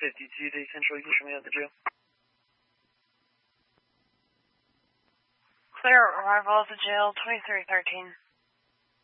52 Day Central, you can show me out the jail. Clear arrival of the jail, 2313.